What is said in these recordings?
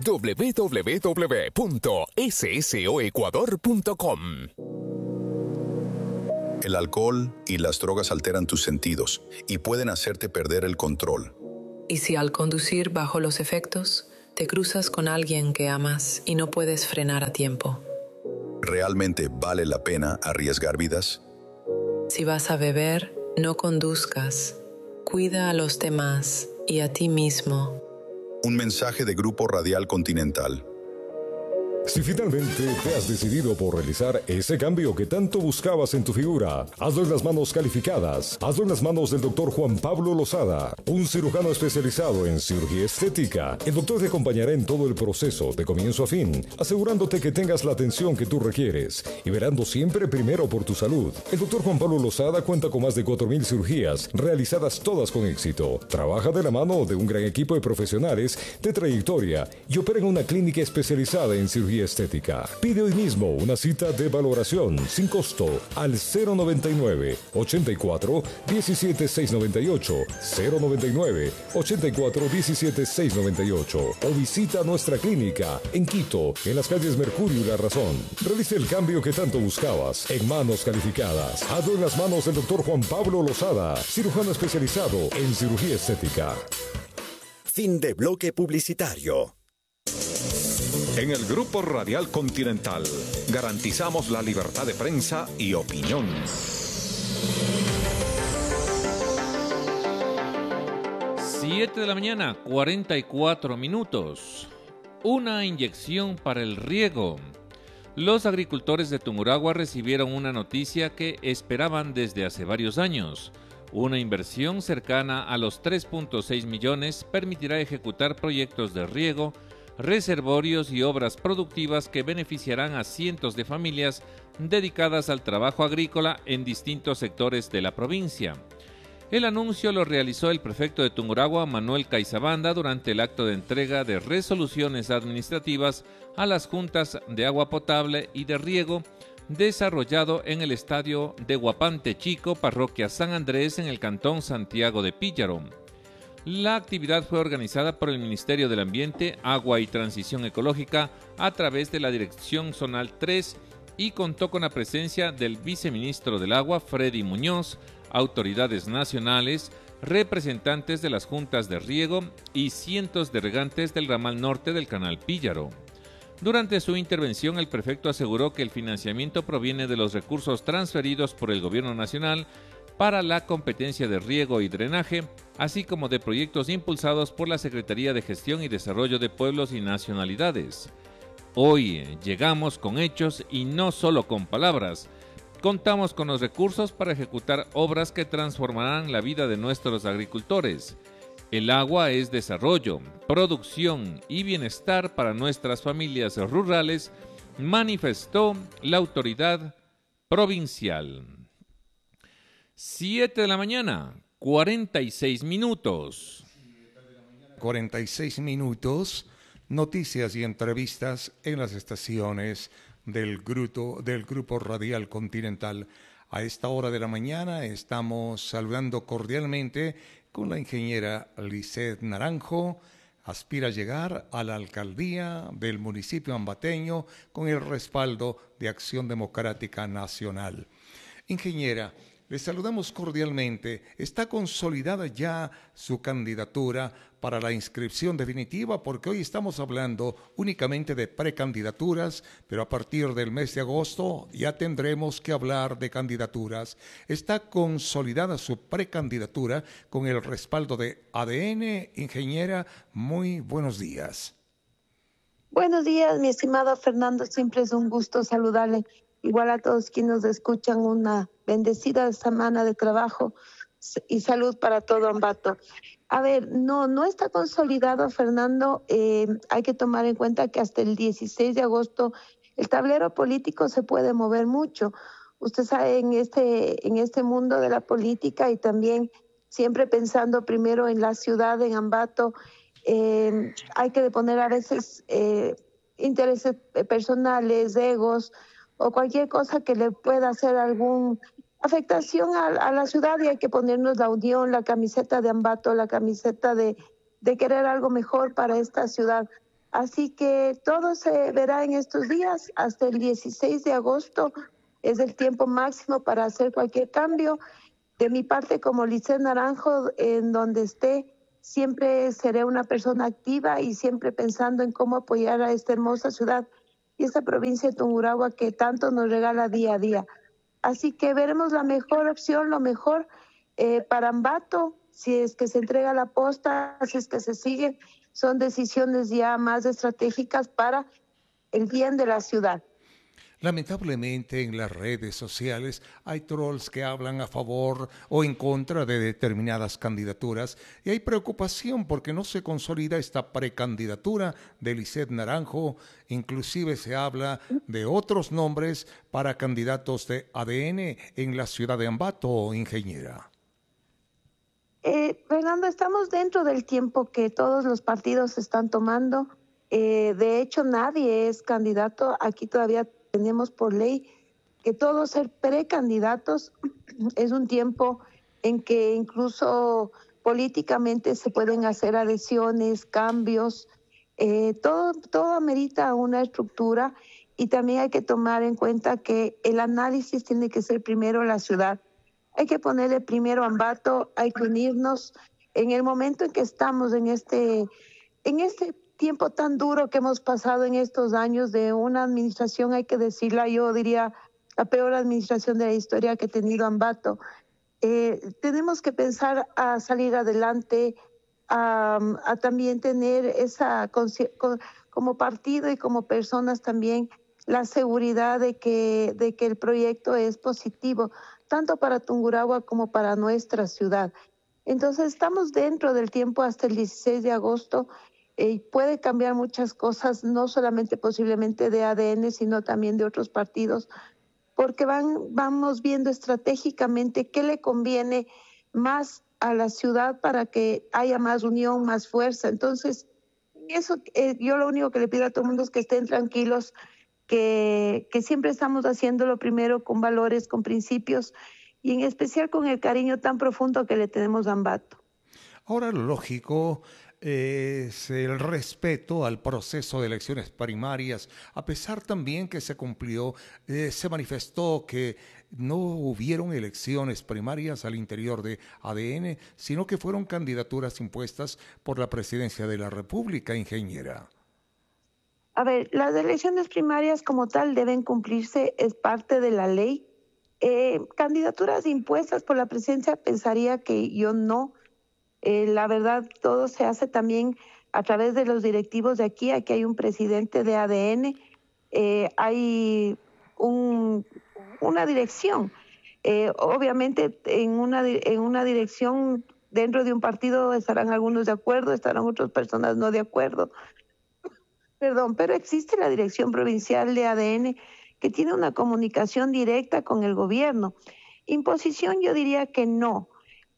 www.ssoecuador.com. El alcohol y las drogas alteran tus sentidos y pueden hacerte perder el control. ¿Y si al conducir bajo los efectos, te cruzas con alguien que amas y no puedes frenar a tiempo? ¿Realmente vale la pena arriesgar vidas? Si vas a beber, no conduzcas. Cuida a los demás y a ti mismo. Un mensaje de Grupo Radial Continental. Si finalmente te has decidido por realizar ese cambio que tanto buscabas en tu figura, hazlo en las manos calificadas. Hazlo en las manos del Dr. Juan Pablo Lozada, un cirujano especializado en cirugía estética. El doctor te acompañará en todo el proceso, de comienzo a fin, asegurándote que tengas la atención que tú requieres y verando siempre primero por tu salud. El Dr. Juan Pablo Lozada cuenta con más de 4.000 cirugías, realizadas todas con éxito. Trabaja de la mano de un gran equipo de profesionales de trayectoria y opera en una clínica especializada en cirugía estética. Pide hoy mismo una cita de valoración sin costo al 099 84 17 698, 099 84 17 698 o visita nuestra clínica en Quito, en las calles Mercurio y La Razón. Realice el cambio que tanto buscabas en manos calificadas. Hazlo en las manos del Dr. Juan Pablo Lozada, cirujano especializado en cirugía estética. Fin de bloque publicitario. En el Grupo Radial Continental garantizamos la libertad de prensa y opinión. Siete de la mañana, 44 minutos. Una inyección para el riego. Los agricultores de Tungurahua recibieron una noticia que esperaban desde hace varios años. Una inversión cercana a los 3.6 millones permitirá ejecutar proyectos de riego, reservorios y obras productivas que beneficiarán a cientos de familias dedicadas al trabajo agrícola en distintos sectores de la provincia. El anuncio lo realizó el prefecto de Tungurahua, Manuel Caizabanda, durante el acto de entrega de resoluciones administrativas a las juntas de agua potable y de riego desarrollado en el estadio de Huapante Chico, parroquia San Andrés, en el cantón Santiago de Píllaro. La actividad fue organizada por el Ministerio del Ambiente, Agua y Transición Ecológica a través de la Dirección Zonal 3 y contó con la presencia del viceministro del Agua, Freddy Muñoz, autoridades nacionales, representantes de las juntas de riego y cientos de regantes del ramal norte del Canal Píllaro. Durante su intervención, el prefecto aseguró que el financiamiento proviene de los recursos transferidos por el Gobierno Nacional para la competencia de riego y drenaje, así como de proyectos impulsados por la Secretaría de Gestión y Desarrollo de Pueblos y Nacionalidades. Hoy llegamos con hechos y no solo con palabras. Contamos con los recursos para ejecutar obras que transformarán la vida de nuestros agricultores. El agua es desarrollo, producción y bienestar para nuestras familias rurales, manifestó la autoridad provincial. 7 de la mañana, 46 minutos. 46 minutos, noticias y entrevistas en las estaciones del Grupo Radial Continental. A esta hora de la mañana estamos saludando cordialmente con la ingeniera Lisset Naranjo. Aspira a llegar a la alcaldía del municipio ambateño con el respaldo de Acción Democrática Nacional. Ingeniera, le saludamos cordialmente. ¿Está consolidada ya su candidatura para la inscripción definitiva? Porque hoy estamos hablando únicamente de precandidaturas, pero a partir del mes de agosto ya tendremos que hablar de candidaturas. ¿Está consolidada su precandidatura con el respaldo de ADN? Ingeniera, muy buenos días. Buenos días, mi estimado Fernando. Siempre es un gusto saludarle. Igual a todos quienes nos escuchan, una bendecida semana de trabajo y salud para todo Ambato. A ver, no está consolidado, Fernando. Hay que tomar en cuenta que hasta el 16 de agosto el tablero político se puede mover mucho. Usted sabe, en este mundo de la política y también siempre pensando primero en la ciudad, en Ambato, hay que poner a veces intereses personales, egos, o cualquier cosa que le pueda hacer alguna afectación a la ciudad, y hay que ponernos la unión, la camiseta de Ambato, la camiseta de querer algo mejor para esta ciudad. Así que todo se verá en estos días. Hasta el 16 de agosto es el tiempo máximo para hacer cualquier cambio. De mi parte, como Lisset Naranjo, en donde esté, siempre seré una persona activa y siempre pensando en cómo apoyar a esta hermosa ciudad y esta provincia de Tungurahua que tanto nos regala día a día. Así que veremos la mejor opción, lo mejor para Ambato, si es que se entrega la posta, si es que se sigue, son decisiones ya más estratégicas para el bien de la ciudad. Lamentablemente en las redes sociales hay trolls que hablan a favor o en contra de determinadas candidaturas y hay preocupación porque no se consolida esta precandidatura de Lisset Naranjo. Inclusive se habla de otros nombres para candidatos de ADN en la ciudad de Ambato, ingeniera. Fernando, estamos dentro del tiempo que todos los partidos están tomando. De hecho, nadie es candidato. Aquí todavía tenemos por ley que todos ser precandidatos. Es un tiempo en que incluso políticamente se pueden hacer adhesiones, cambios. Todo amerita una estructura y también hay que tomar en cuenta que el análisis tiene que ser primero la ciudad. Hay que ponerle primero a Ambato, hay que unirnos. En el momento en que estamos en este tiempo tan duro que hemos pasado en estos años de una administración, hay que decirla, yo diría, la peor administración de la historia que ha tenido Ambato. Tenemos que pensar a salir adelante, a también tener esa, como partido y como personas también, la seguridad de que el proyecto es positivo, tanto para Tungurahua como para nuestra ciudad. Entonces estamos dentro del tiempo hasta el 16 de agosto. Puede cambiar muchas cosas, no solamente posiblemente de ADN, sino también de otros partidos, porque vamos viendo estratégicamente qué le conviene más a la ciudad para que haya más unión, más fuerza. Entonces, eso yo lo único que le pido a todo el mundo es que estén tranquilos, que siempre estamos haciéndolo primero con valores, con principios y en especial con el cariño tan profundo que le tenemos a Ambato. Ahora lo lógico es el respeto al proceso de elecciones primarias, a pesar también que se cumplió, se manifestó que no hubieron elecciones primarias al interior de ADN, sino que fueron candidaturas impuestas por la Presidencia de la República, ingeniera. A ver, las elecciones primarias como tal deben cumplirse, es parte de la ley. Candidaturas impuestas por la presidencia, pensaría que yo no. La verdad, todo se hace también a través de los directivos de aquí. Aquí hay un presidente de ADN, hay una dirección. Obviamente, en una dirección, dentro de un partido estarán algunos de acuerdo, estarán otras personas no de acuerdo. Pero existe la Dirección Provincial de ADN que tiene una comunicación directa con el gobierno. Imposición yo diría que no.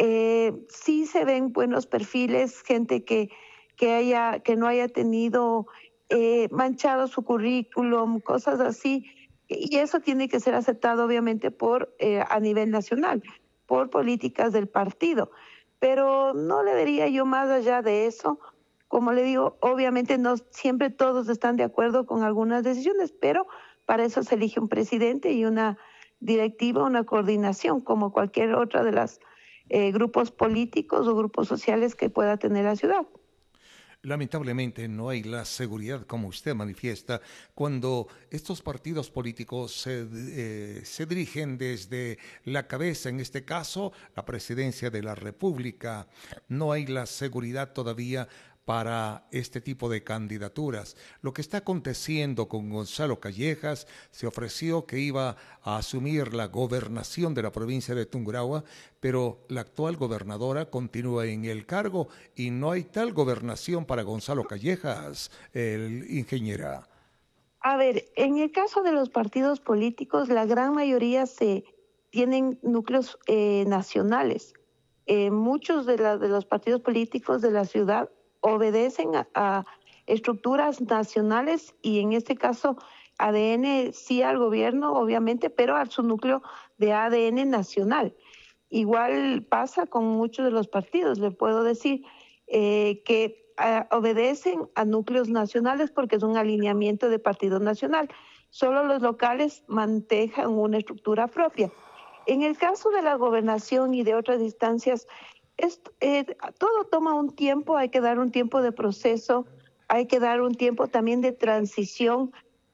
Sí se ven buenos perfiles, gente que no haya tenido manchado su currículum, cosas así. Y eso tiene que ser aceptado obviamente a nivel nacional, por políticas del partido. Pero no le vería yo más allá de eso. Como le digo, obviamente no siempre todos están de acuerdo con algunas decisiones, pero para eso se elige un presidente y una directiva, una coordinación, como cualquier otra de las grupos políticos o grupos sociales que pueda tener la ciudad. Lamentablemente no hay la seguridad, como usted manifiesta, cuando estos partidos políticos se dirigen desde la cabeza, en este caso, la Presidencia de la República. No hay la seguridad todavía para este tipo de candidaturas. Lo que está aconteciendo con Gonzalo Callejas, se ofreció que iba a asumir la gobernación de la provincia de Tungurahua, pero la actual gobernadora continúa en el cargo y no hay tal gobernación para Gonzalo Callejas, ingeniera. A ver, en el caso de los partidos políticos, la gran mayoría tienen núcleos nacionales. Muchos de los partidos políticos de la ciudad obedecen a estructuras nacionales y en este caso ADN sí al gobierno, obviamente, pero a su núcleo de ADN nacional. Igual pasa con muchos de los partidos. Le puedo decir que obedecen a núcleos nacionales porque es un alineamiento de partido nacional. Solo los locales manejan una estructura propia. En el caso de la gobernación y de otras instancias, todo toma un tiempo, hay que dar un tiempo de proceso, hay que dar un tiempo también de transición,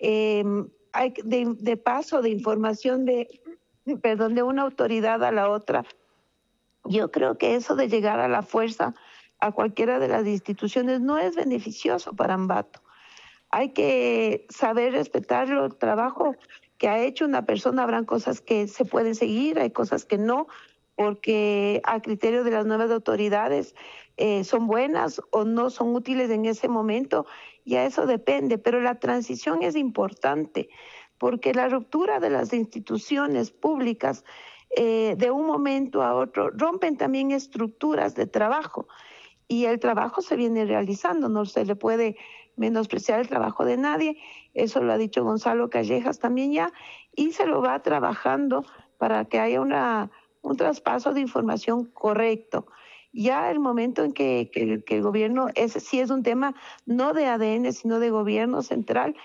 de paso de información de una autoridad a la otra. Yo creo que eso de llegar a la fuerza a cualquiera de las instituciones no es beneficioso para Ambato. Hay que saber respetar el trabajo que ha hecho una persona. Habrán cosas que se pueden seguir, hay cosas que no, porque a criterio de las nuevas autoridades son buenas o no son útiles en ese momento, y a eso depende. Pero la transición es importante, porque la ruptura de las instituciones públicas de un momento a otro rompen también estructuras de trabajo, y el trabajo se viene realizando, no se le puede menospreciar el trabajo de nadie. Eso lo ha dicho Gonzalo Callejas también ya, y se lo va trabajando para que haya un traspaso de información correcto. Ya el momento en que el gobierno, ese sí es un tema no de ADN, sino de gobierno central,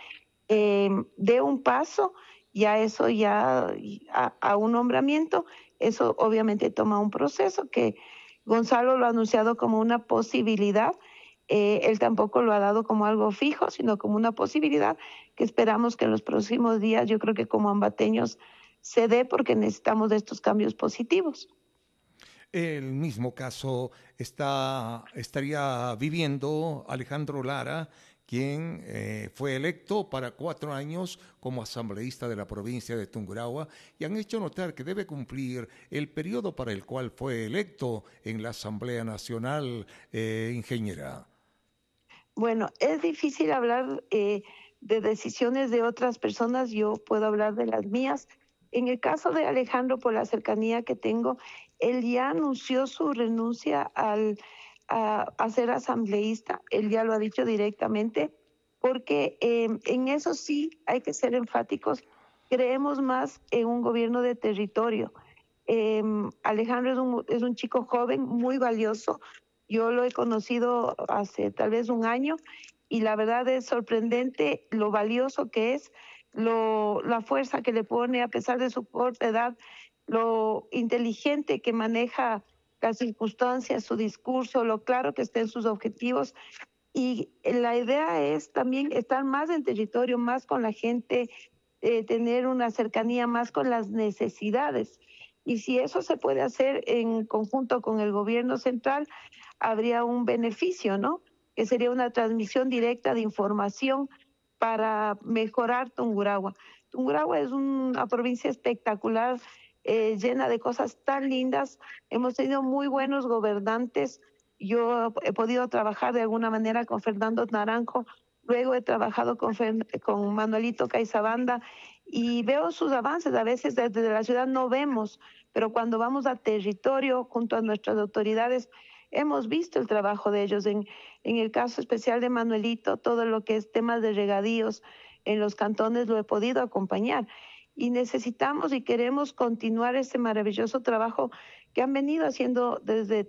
dé un paso, ya eso ya a un nombramiento, eso obviamente toma un proceso que Gonzalo lo ha anunciado como una posibilidad. Él tampoco lo ha dado como algo fijo, sino como una posibilidad que esperamos que en los próximos días, yo creo que como ambateños, se dé, porque necesitamos de estos cambios positivos. El mismo caso estaría viviendo Alejandro Lara, quien fue electo para 4 años como asambleísta de la provincia de Tungurahua, y han hecho notar que debe cumplir el periodo para el cual fue electo en la Asamblea Nacional, ingeniera. Bueno, es difícil hablar de decisiones de otras personas, yo puedo hablar de las mías. En el caso de Alejandro, por la cercanía que tengo, él ya anunció su renuncia a ser asambleísta, él ya lo ha dicho directamente, porque en eso sí hay que ser enfáticos, creemos más en un gobierno de territorio. Alejandro es un chico joven, muy valioso. Yo lo he conocido hace tal vez un año, y la verdad es sorprendente lo valioso que es, la fuerza que le pone a pesar de su corta edad, lo inteligente que maneja las circunstancias, su discurso, lo claro que está en sus objetivos. Y la idea es también estar más en territorio, más con la gente, tener una cercanía más con las necesidades. Y si eso se puede hacer en conjunto con el gobierno central, habría un beneficio, ¿no? Que sería una transmisión directa de información para mejorar Tungurahua. Tungurahua es una provincia espectacular, llena de cosas tan lindas. Hemos tenido muy buenos gobernantes. Yo he podido trabajar de alguna manera con Fernando Naranjo, luego he trabajado con Manuelito Caizabanda, y veo sus avances. A veces desde la ciudad no vemos, pero cuando vamos a territorio junto a nuestras autoridades, hemos visto el trabajo de ellos. En el caso especial de Manuelito, todo lo que es temas de regadíos en los cantones lo he podido acompañar. Y necesitamos y queremos continuar ese maravilloso trabajo que han venido haciendo desde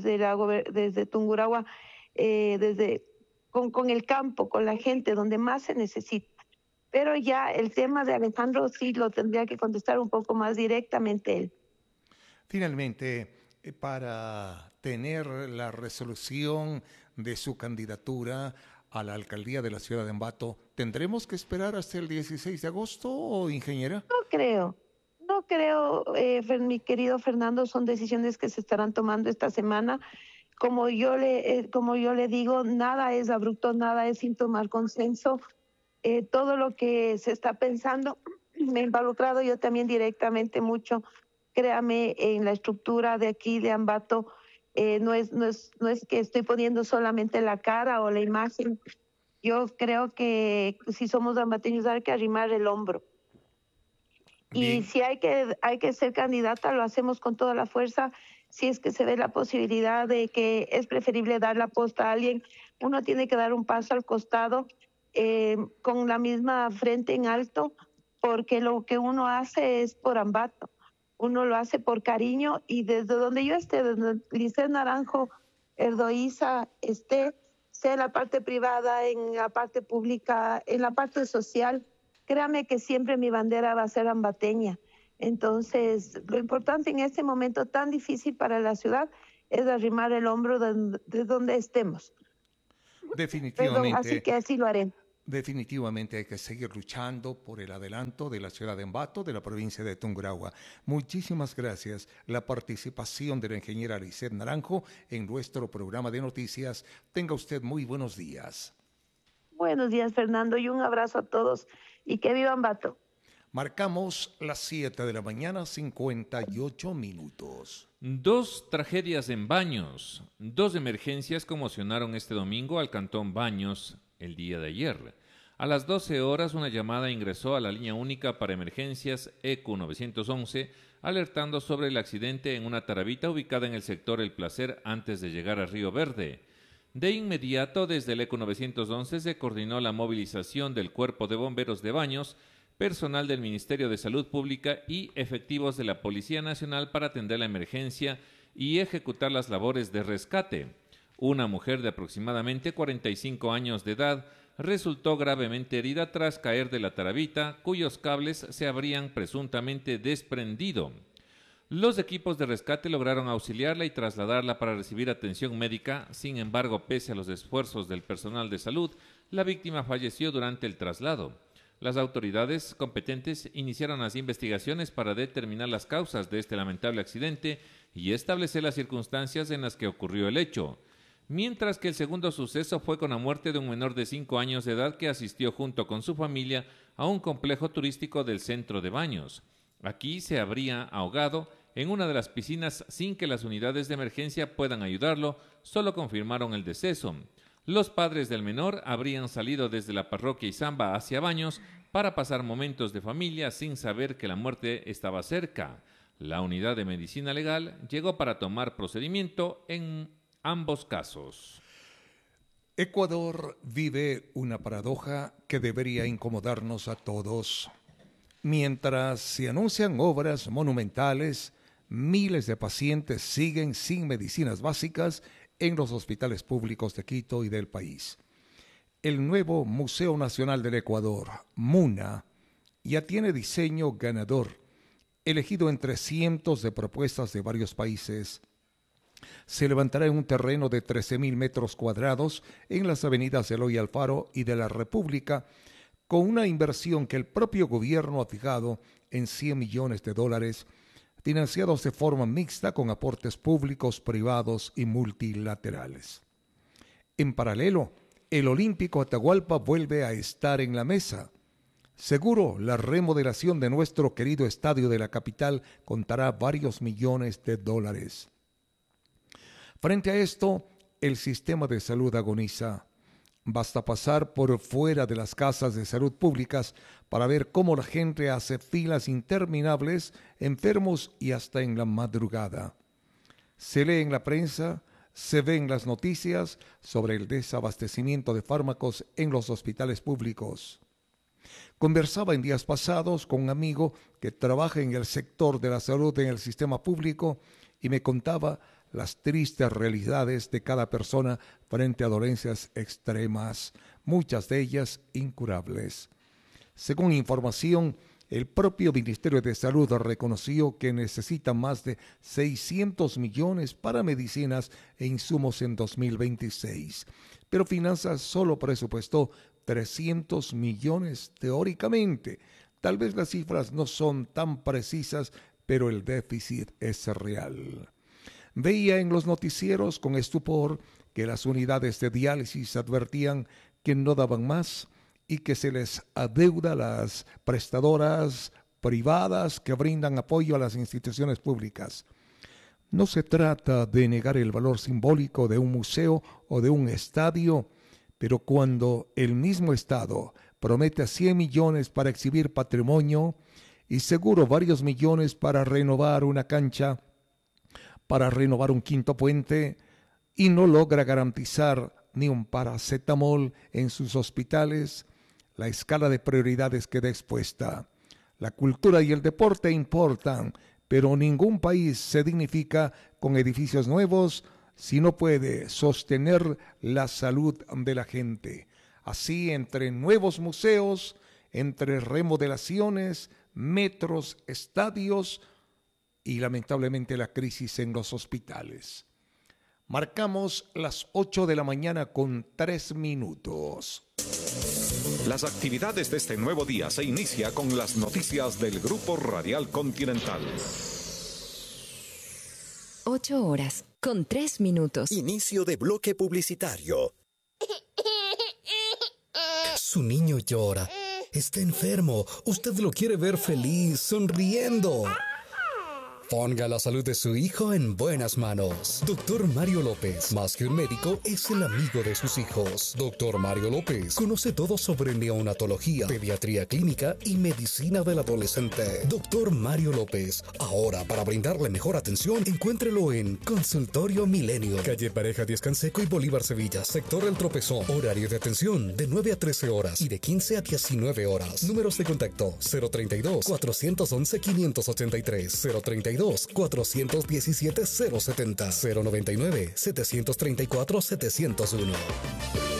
Tungurahua, con el campo, con la gente, donde más se necesita. Pero ya el tema de Alejandro sí lo tendría que contestar un poco más directamente él. Finalmente, para tener la resolución de su candidatura a la alcaldía de la ciudad de Ambato, ¿tendremos que esperar hasta el 16 de agosto, ingeniera? No creo, mi querido Fernando, son decisiones que se estarán tomando esta semana. Como yo le digo, nada es abrupto, nada es sin tomar consenso. Todo lo que se está pensando, me he involucrado yo también directamente mucho, créame, en la estructura de aquí de Ambato. No es que estoy poniendo solamente la cara o la imagen. Yo creo que si somos ambateños hay que arrimar el hombro. Bien. Y si hay que ser candidata, lo hacemos con toda la fuerza. Si es que se ve la posibilidad de que es preferible dar la posta a alguien, uno tiene que dar un paso al costado, con la misma frente en alto, porque lo que uno hace es por Ambato. Uno lo hace por cariño, y desde donde yo esté, desde Liceo Naranjo, Erdoiza esté, sea en la parte privada, en la parte pública, en la parte social. Créame que siempre mi bandera va a ser ambateña. Entonces, lo importante en este momento tan difícil para la ciudad es arrimar el hombro de donde estemos. Definitivamente. Perdón, así que así lo haré. Definitivamente hay que seguir luchando por el adelanto de la ciudad de Ambato, de la provincia de Tungurahua. Muchísimas gracias. La participación de la ingeniera Lisset Naranjo en nuestro programa de noticias. Tenga usted muy buenos días. Buenos días, Fernando, y un abrazo a todos. Y que viva Ambato. Marcamos las 7 de la mañana, 58 minutos. 2 tragedias en Baños. 2 emergencias conmocionaron este domingo al cantón Baños el día de ayer. A las 12 horas, una llamada ingresó a la línea única para emergencias EQ 911, alertando sobre el accidente en una tarabita ubicada en el sector El Placer antes de llegar a Río Verde. De inmediato, desde el EQ 911 se coordinó la movilización del Cuerpo de Bomberos de Baños, personal del Ministerio de Salud Pública y efectivos de la Policía Nacional para atender la emergencia y ejecutar las labores de rescate. Una mujer de aproximadamente 45 años de edad resultó gravemente herida tras caer de la tarabita, cuyos cables se habrían presuntamente desprendido. Los equipos de rescate lograron auxiliarla y trasladarla para recibir atención médica. Sin embargo, pese a los esfuerzos del personal de salud, la víctima falleció durante el traslado. Las autoridades competentes iniciaron las investigaciones para determinar las causas de este lamentable accidente y establecer las circunstancias en las que ocurrió el hecho. Mientras que el segundo suceso fue con la muerte de un menor de 5 años de edad que asistió junto con su familia a un complejo turístico del centro de Baños. Aquí se habría ahogado en una de las piscinas sin que las unidades de emergencia puedan ayudarlo, solo confirmaron el deceso. Los padres del menor habrían salido desde la parroquia Izamba hacia Baños para pasar momentos de familia sin saber que la muerte estaba cerca. La unidad de medicina legal llegó para tomar procedimiento en ambos casos. Ecuador vive una paradoja que debería incomodarnos a todos. Mientras se anuncian obras monumentales, miles de pacientes siguen sin medicinas básicas en los hospitales públicos de Quito y del país. El nuevo Museo Nacional del Ecuador, MUNA, ya tiene diseño ganador, elegido entre cientos de propuestas de varios países. Se levantará en un terreno de 13.000 metros cuadrados en las avenidas Eloy Alfaro y de la República, con una inversión que el propio gobierno ha fijado en $100 millones, financiados de forma mixta con aportes públicos, privados y multilaterales. En paralelo, el Olímpico Atahualpa vuelve a estar en la mesa. Seguro, la remodelación de nuestro querido estadio de la capital contará varios millones de dólares. Frente a esto, el sistema de salud agoniza. Basta pasar por fuera de las casas de salud públicas para ver cómo la gente hace filas interminables, enfermos y hasta en la madrugada. Se lee en la prensa, se ve en las noticias sobre el desabastecimiento de fármacos en los hospitales públicos. Conversaba en días pasados con un amigo que trabaja en el sector de la salud en el sistema público y me contaba las tristes realidades de cada persona frente a dolencias extremas, muchas de ellas incurables. Según información, el propio Ministerio de Salud reconoció que necesita más de 600 millones para medicinas e insumos en 2026, pero Finanzas solo presupuestó 300 millones teóricamente. Tal vez las cifras no son tan precisas, pero el déficit es real. Veía en los noticieros con estupor que las unidades de diálisis advertían que no daban más y que se les adeuda a las prestadoras privadas que brindan apoyo a las instituciones públicas. No se trata de negar el valor simbólico de un museo o de un estadio, pero cuando el mismo Estado promete 100 millones para exhibir patrimonio y seguro varios millones para renovar una cancha, para renovar un quinto puente, y no logra garantizar ni un paracetamol en sus hospitales, la escala de prioridades queda expuesta. La cultura y el deporte importan, pero ningún país se dignifica con edificios nuevos si no puede sostener la salud de la gente. Así, entre nuevos museos, entre remodelaciones, metros, estadios y lamentablemente la crisis en los hospitales. Marcamos las 8 de la mañana con 3 minutos. Las actividades de este nuevo día se inicia con las noticias del Grupo Radial Continental. 8 horas con 3 minutos. Inicio de bloque publicitario. Su niño llora. Está enfermo. Usted lo quiere ver feliz, sonriendo. Ponga la salud de su hijo en buenas manos. Doctor Mario López, más que un médico, es el amigo de sus hijos. Doctor Mario López conoce todo sobre neonatología, pediatría clínica y medicina del adolescente. Doctor Mario López, ahora para brindarle mejor atención, encuéntrelo en Consultorio Milenio, calle Pareja Díaz Canseco y Bolívar Sevilla, sector El Tropezón. Horario de atención de 9 a 13 horas y de 15 a 19 horas. Números de contacto 032-411-583, 032-417-070, 099-734-701.